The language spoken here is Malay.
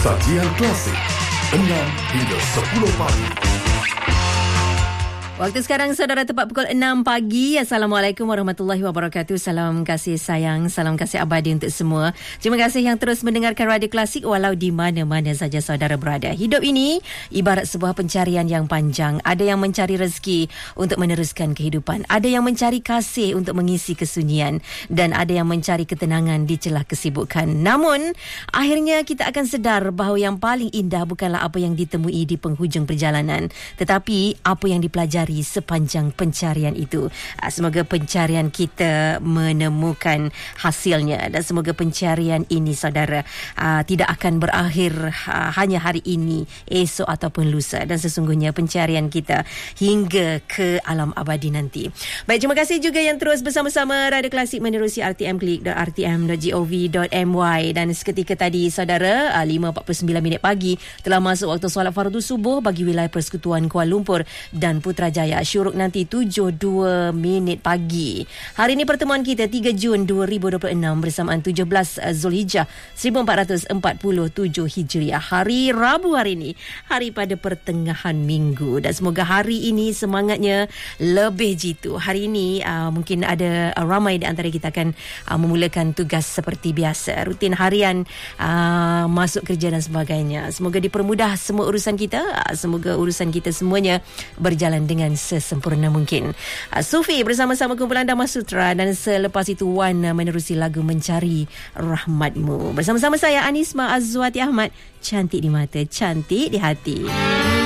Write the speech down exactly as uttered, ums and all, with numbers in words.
Sajian klasik enam hingga sepuluh pagi. Waktu sekarang saudara tepat pukul enam pagi. Assalamualaikum warahmatullahi wabarakatuh. Salam kasih sayang, salam kasih abadi untuk semua. Terima kasih yang terus mendengarkan Radio Klasik walau di mana-mana saja saudara berada. Hidup ini ibarat sebuah pencarian yang panjang. Ada yang mencari rezeki untuk meneruskan kehidupan. Ada yang mencari kasih untuk mengisi kesunyian. Dan ada yang mencari ketenangan di celah kesibukan. Namun, akhirnya kita akan sedar bahawa yang paling indah bukanlah apa yang ditemui di penghujung perjalanan, tetapi apa yang dipelajari sepanjang pencarian itu. Semoga pencarian kita menemukan hasilnya dan semoga pencarian ini saudara uh, tidak akan berakhir uh, hanya hari ini, esok ataupun lusa, dan sesungguhnya pencarian kita hingga ke alam abadi nanti. Baik, terima kasih juga yang terus bersama-sama Radio Klasik menerusi r t m klik dot r t m dot gov dot m y. Dan seketika tadi saudara, uh, lima empat puluh sembilan minit pagi telah masuk waktu solat fardu subuh bagi wilayah Persekutuan Kuala Lumpur dan Putrajaya. Syuruk nanti tujuh dua minit pagi. Hari ini pertemuan kita tiga Jun dua ribu dua puluh enam bersamaan tujuh belas Zulhijjah seribu empat ratus empat puluh tujuh Hijriah. Hari Rabu hari ini, hari pada pertengahan minggu, dan semoga hari ini semangatnya lebih jitu. Hari ini uh, mungkin ada uh, ramai di antara kita akan uh, memulakan tugas seperti biasa, rutin harian, uh, masuk kerja dan sebagainya. Semoga dipermudah semua urusan kita. Uh, semoga urusan kita semuanya berjalan dengan sesempurna mungkin. Sufi bersama-sama kumpulan Dhamma Sutra, dan selepas itu Wan menerusi lagu Mencari Rahmatmu. Bersama-sama saya Anisma Azwati Ahmad. Cantik di mata, cantik di hati.